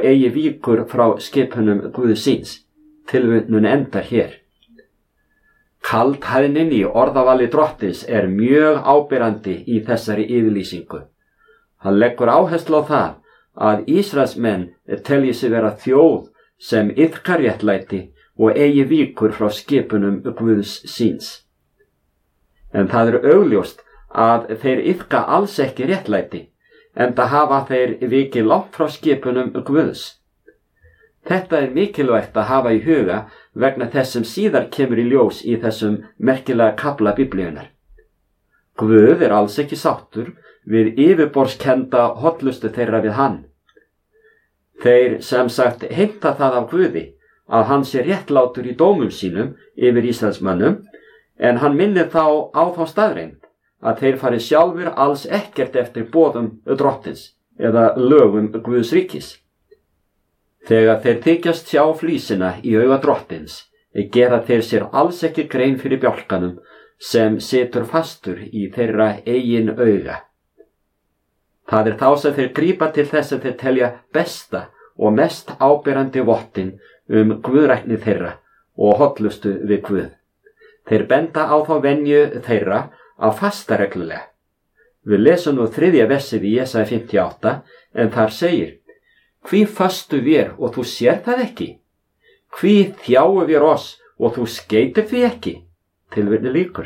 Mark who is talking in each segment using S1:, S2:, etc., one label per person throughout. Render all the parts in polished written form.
S1: og eigi víkur frá skipunum Guðs síns. Tilvitnun endar hér. Kaldhæðnin í orðavali Drottins mjög áberandi í þessari yfirlýsingu. Hann leggur áherslu á það að Ísraelsmenn telji sig vera þjóð sem iðkar réttlæti og eigi víkur frá skipunum Guðs síns. En það augljóst að þeir iðka alls ekki réttlæti, enda hafa þeir vikið langt frá skipunum Guðs. Þetta mikilvægt að hafa í huga vegna þess sem síðar kemur í ljós í þessum merkilega kafla Biblíunnar. Guð alls ekki sáttur við yfirborðskennda hollustu þeirra við hann. Þeir sem sagt heimta það af Guði að hann sé réttlátur í dómum sínum yfir Ísraelsmönnum, en hann minnir þá á þá staðreynd að þeir fari sjálfur alls ekkert eftir boðum Drottins eða lögum Guðs ríkis. Þegar þeir þykjast sjá flísina í auga Drottins, gera þeir sér alls ekki grein fyrir bjálkanum sem situr fastur í þeirra eigin auga. Það þá sem þeir grípa til þess að þeir telja besta og mest áberandi vottin guðrækni þeirra og hollustu við Guð. Þeir benda á þá venju þeirra að fasta reglulega. Við lesum nú 3. versið í Jesaja 58, en þar segir: Hví fastu vér og þú sér það ekki? Hví þjáu vér oss og þú skeytir því ekki? Tilvitnun lýkur.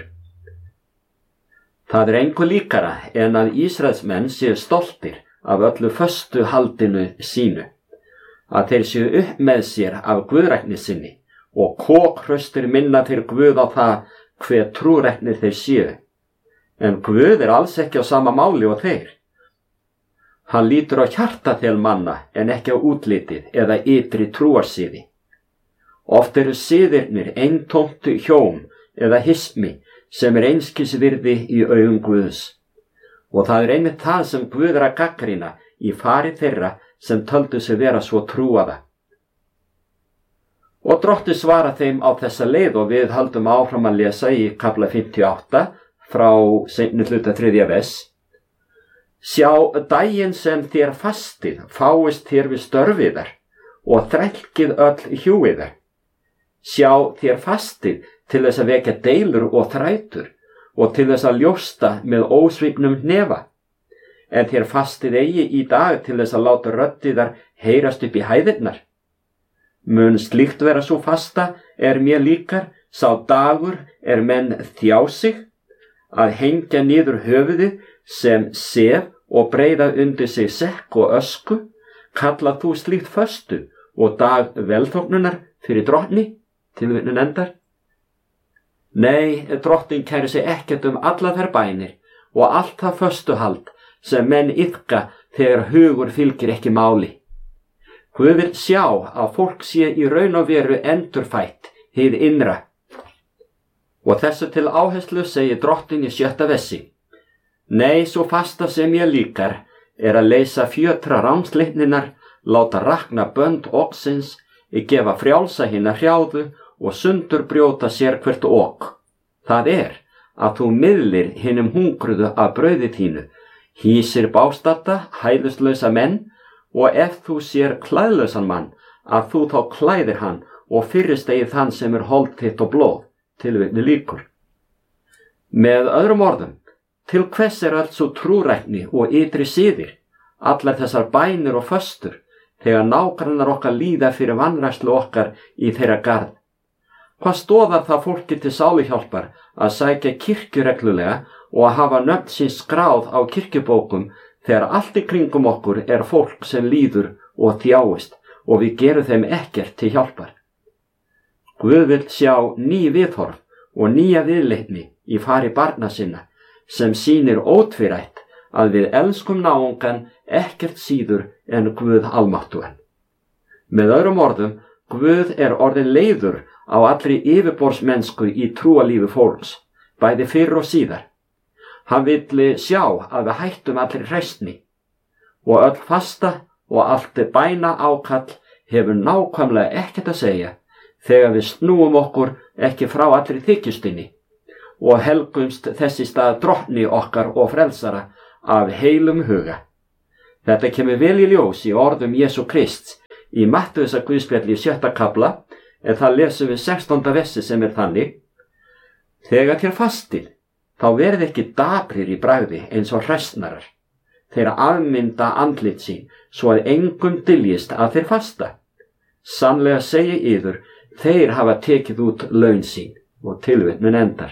S1: Það engu líkara en að Ísraelsmenn séu stoltir af öllu föstu haldinu sínu, að þeir séu upp með sér af guðrækni sinni og kokhraustir minna fyrir Guð á það hve trúræknir þeir séu. En Guð alls ekki á sama máli og þeir. Hann lítur á hjartaþel manna en ekki á útlitið eða ytri trúarsiði. Oft siðirnir eintómt hjóm eða hismi sem einskis virði í augum Guðs. Og það einmitt það sem Guð að gagnrýna í fari þeirra sem töldu sig vera svo trúaða. Og Drottinn svara þeim á þessa leið og við haldum áfram að lesa í kafla 58 frá seinni hluta 3. vers. Sjá, daginn sem þér fastið fáist þér við störfiðar og þrælkið öll hjúiðar. Sjá, þér fastið til þess að vekja deilur og þrætur og til þess að ljósta með ósvífnum hnefa. En þér fastið eigi í dag til þess að láta röddiðar heyrast upp í hæðirnar. Mun slíkt vera svo fasta mér líkar, sá dagur menn þjá sig, að hengja niður höfuðið sem sef og breiða undir sig sekk og ösku, kallað þú slíkt föstu og dag velþóknunar fyrir drottni? Tilvitnun endar. Nei, Drottinn kærir sig ekkert alla þær bænir og allt það föstuhald sem menn iðka þegar hugur fylgir ekki máli. Guð vill sjá að fólk sé í raun og veru endurfætt hið innra. Og þessu til áherslu segir Drottinn í 7. versi. Nei, svo fasta sem ég líkar að leysa fjötra ránsleitninar, láta rakna bönd oksins, gefa frjálsa hina hrjáðu og sundurbrjóta sér hvert ok. Það að þú miðlir hinum hungruðu af brauði þínu, hýsir bástadda, hæðuslausa menn, og ef þú sér klæðlausan mann, að þú þá klæðir hann og fyrirstegi þann sem hold þitt og blóð. Tilvitnun lýkur. Með öðrum orðum, til hvers öll svo trúrækni og ytri siðir, allar þessar bænir og föstur, þegar nágrannar okkar líða fyrir vanrækslu okkar í þeirra garð? Hvað stoðar það fólki til sáluhjálpar að sækja kirkju reglulega og að hafa nöfn sín skráð á kirkjubókum þegar allt í kringum okkur fólk sem líður og þjáist og við gerum þeim ekkert til hjálpar? Guð vill sjá ný viðhorf og nýja viðleitni í fari barna sinna sem sýnir ótvírætt að við elskum náungan ekkert síður en Guð almáttugan. Með öðrum orðum, Guð orðinn leiður á allri yfirborðsmennsku í trúalífi fólks, bæði fyrr og síðar. Hann vill sjá að við hættum allri hræsni og öll fasta og allt bæna ákall hefur nákvæmlega ekkert að segja þegar við snúum okkur ekki frá allri þykjustinni og helgumst þess í stað drottni okkar og frelsara af heilum huga. Þetta kemur vel í ljós í orðum Jesú Krists í Mattheusar guðspjalli í 7. kafla, en það lesum við 16. versi sem þannig: Þegar þér fastið, þá verið ekki daprir í bragði eins og hræsnarar. Þeir afmynda andlit sín, svo að engum dyljist að þeir fasta. Sannlega segi yður, þeir hafa tekið út laun sín, og tilvitnun endar.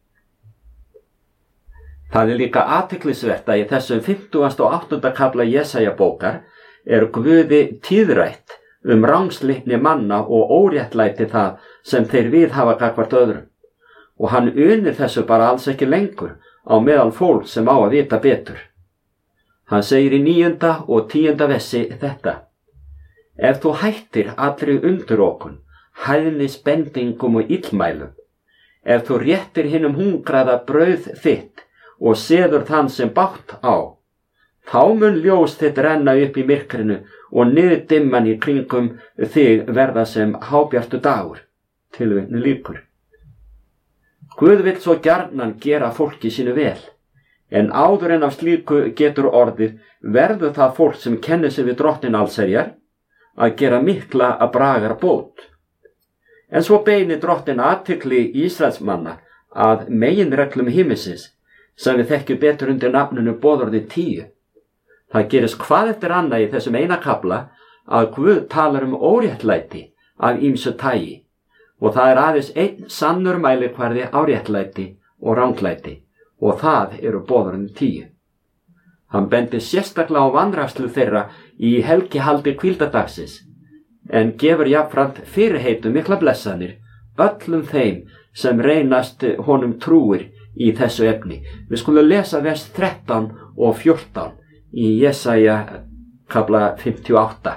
S1: Það líka athyglisvert að í þessum 50. og 8. kafla Jesaja bókar Guði tíðrætt rangsleitni manna og óréttlæti það sem þeir viðhafa gagnvart öðrum. Og hann unir þessu bara alls ekki lengur á meðal fólk sem á að vita betur. Hann segir í 9. og 10. versi þetta: Ef þú hættir allri undurókun, hæðnisbendingum og illmælum, ef þú réttir hinum hungraða brauð þitt og seður þann sem bágt á, þá mun ljós þitt renna upp í myrkrinu og niðurdimman í kringum þig verða sem hábjartur dagur. Tilvitnun lýkur. Guð vill svo gjarnan gera fólki sínu vel, en áður en af slíku getur orðið verður það fólk sem kennir sig við Drottinn allsherjar að gera mikla að bragar bót. En svo beinir Drottinn athygli Ísraelsmanna að meginreglum himinsins sem við þekkjum betur undir nafninu boðorði 10. Það gerist hvað eftir annað í þessum eina kafla að Guð talar óréttlæti af ýmsu tagi, og það aðeins einn sannur mælikvarði á réttlæti og ranglæti, og það boðorðin 10. Hann bendir sérstaklega á vanrækslu þeirra í helgihaldi hvíldardagsins, en gefur jafnframt fyrirheitum mikla blessanir öllum þeim sem reynast honum trúir í þessu efni. Við skulum lesa vers 13 og 14 í Jesaja kafla 58.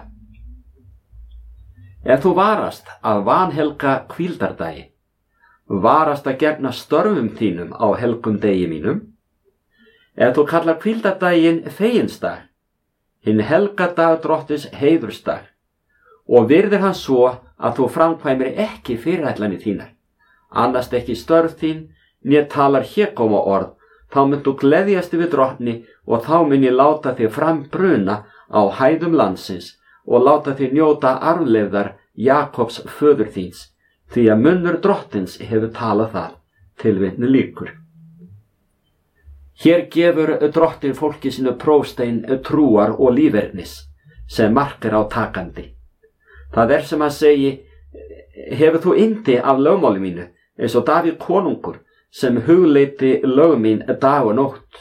S1: Ef þú varast að vanhelga hvíldardagi, varast að gegna störfum þínum á helgum degi mínum, ef þú kallar hvíldardaginn feginsdag, hinn helga dag Drottins heiðursdag, og virðir hann svo að þú framkvæmir ekki fyrirætlanir þínar, annast ekki störf þín, né talar hégóma orð, þá mun þú gleðjast við Drottni, og þá mun ég láta þig frambruna á hæðum landsins og láta þig njóta arfleifðar Jakobs föður þíns, því að munnur Drottins hefur talað það. Tilvitnun lýkur. Hér gefur Drottinn fólki sínu prófstein trúar og lífernis sem markar á takandi. Það sem hann segi: Hefur þú yndi af lögmáli mínu, eins og Davíð konungur, sem hugleiti lög mín dag og nótt.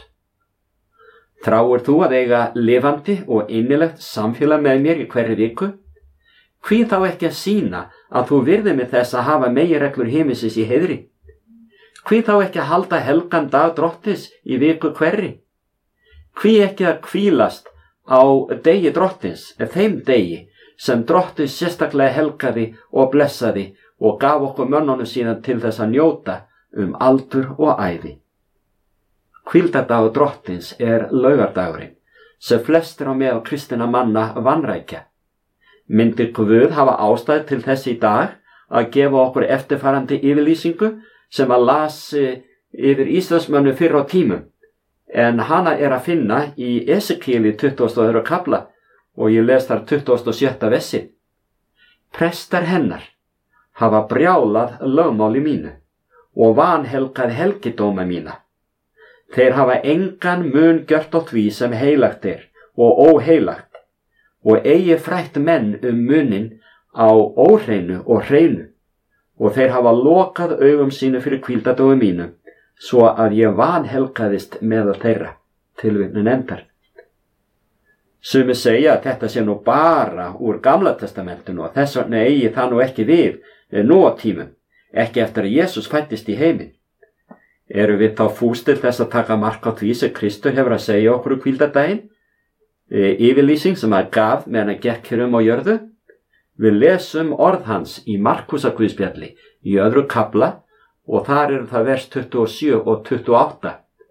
S1: Þráir þú að eiga lifandi og innilegt samfélag með mér í hverri viku? Hví þá ekki að sýna að þú virðir með þess að hafa meginreglur himinsins í heiðri? Hví þá ekki að halda helgan dag Drottins í viku hverri? Hví ekki að hvílast á degi Drottins, þeim degi sem Drottins sérstaklega helgaði og blessaði og gaf okkur mönnunum síðan til þess að njóta aldur og ævi. Hvíldardagur Drottins laugardagurinn, sem flestir á meðal kristinna manna vanrækja. Myndir Guð hafa ástæðu til þess í dag að gefa okkur eftirfarandi yfirlýsingu sem að las yfir Íslandsmönnu fyrr á tímum, en hana að finna í Esekieli 22. kafla og ég les þar 27. versi. Prestar hennar hafa brjálað lögmáli mínu og vanhelgað helgidóma mína. Þeir hafa engan mun gjört á því sem heilagt og óheilagt, og eigi frætt menn munin á óhreinu og hreinu, og þeir hafa lokað augum sínu fyrir hvíldardögum mínu, svo að ég vanhelgaðist meðal þeirra. Tilvitnun endar. Sumir segja að þetta sé nú bara úr Gamla testamentinu og þess vegna eigi það nú ekki við nú á tímum, ekki eftir að Jesús fæddist í heiminn. Eru við þá fús til þess að taka mark á því sem Kristur hefur að segja okkur hvíldardaginn? Yfirlýsing sem hann gaf meðan hann gekk hér á jörðu? Við lesum orð hans í Markúsar guðspjalli í 2. kafla og þar það vers 27 og 28.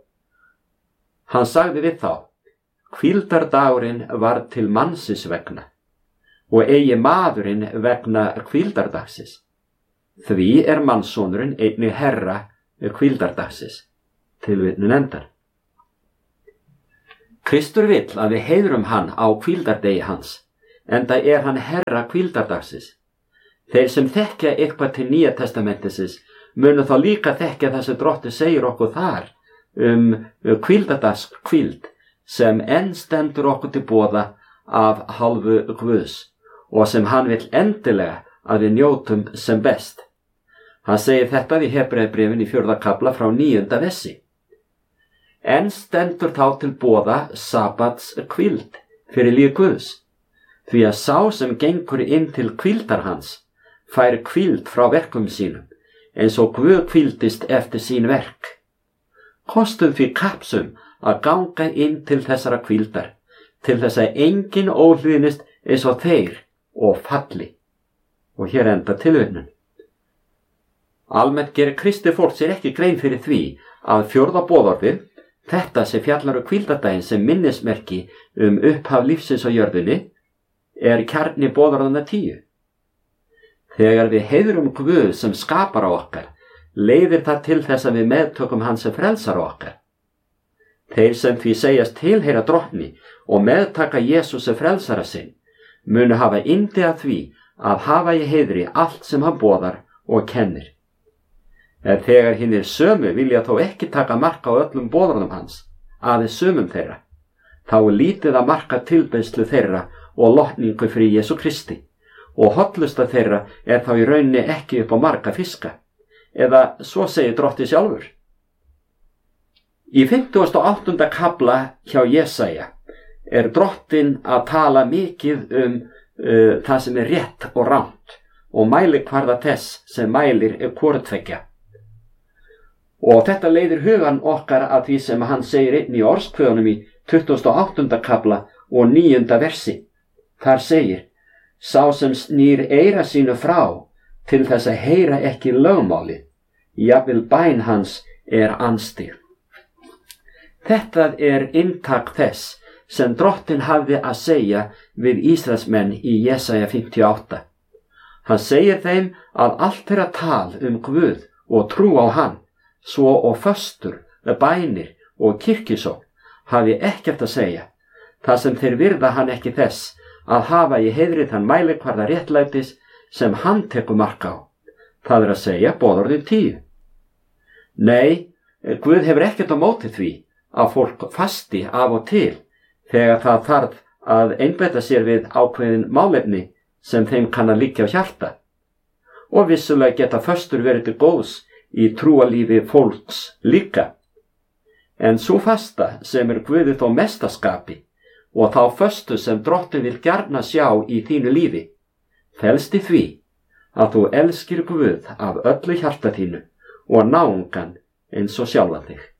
S1: Hann sagði við þá: Hvíldardagurinn var til mannsins vegna og eigi maðurinn vegna hvíldardagsins. Því mannssonurinn einnig herra hvíldardagsins. Tilvitnun endar. Kristur vill að við heiðrum hann á hvíldardegi hans, enda hann herra hvíldardagsins. Þeir sem þekkja eitthvað til Nýja testamentisins munu þá líka þekkja það sem Drottinn segir okkur þar hvíldardags sem enn stendur okkur til boða af hálfu Guðs og sem hann vill endilega að við njótum sem best. Hann segir þetta í Hebreabréfinu í 4. kafla frá 9. versi. Enn stendur þá til boða sabbats hvíld fyrir líf Guðs, því að sá sem gengur inn til hvíldar hans fær hvíld frá verkum sínum, eins og Guð hvíldist eftir sín verk. Kostum því kappsum að ganga inn til þessara hvíldar, til þess að enginn óhlýðnist eins og þeir og falli. Og hér enda tilvitnun. Almennt gerir kristið fólk sér ekki grein fyrir því að 4. boðorðið, þetta sem fjallar hvíldardaginn sem minnismerki upphaf lífsins á jörðinni, kjarni boðorðanna 10. Þegar við heiðrum Guð sem skapar á okkar, leiðir það til þess að við meðtökum hann sem frelsar á okkar. Þeir sem því segjast tilheyra Drottni og meðtaka Jesús sem frelsara sinn, munu hafa yndi að því að hafa í heiðri allt sem hann boðar og kennir. En þegar hinir sömu vilja þó ekki taka mark á öllum boðorðum hans, aðeins sumum þeirra, þá lítið að marka tilbeiðslu þeirra og lotningu fyrir Jesú Kristi, og hollusta þeirra þá í rauninni ekki upp á marga fiska, eða svo segir Drottinn sjálfur. Í 58. kafla hjá Jesaja Drottinn að tala mikið það sem rétt og rangt og mælikvarða þess sem mælir hvorutveggja. Og þetta leiðir hugan okkar að því sem hann segir einn í orðskveðunum í 28. kafla og 9. versi. Þar segir: sá sem snýr eyra sínu frá til þess að heyra ekki lögmálið, jafnvel bæn hans anstig. Þetta inntak þess sem Drottinn hafði að segja við Ísraelsmenn í Jesaja 58. Hann segir þeim að allt þeirra tal Guð og trú á hann, svo og föstur, bænir og kirkjusókn hafi ekkert að segja, þar sem þeir virða hann ekki þess að hafa í heiðri þann mælikvarða réttlætis sem hann tekur mark á, það að segja boðorðin 10. Nei, Guð hefur ekkert á móti því að fólk fasti af og til þegar það þarf að einbeita sér við ákveðin málefni sem þeim kann að liggja á hjarta. Og vissulega geta föstur verið til góðs í trúalífi fólks líka. En sú fasta sem Guði þó mestaskapi og þá föstu sem Drottinn vil gjarna sjá í þínu lífi, felst í því að þú elskir Guð af öllu hjarta þínu og náungan eins og sjálfan þig.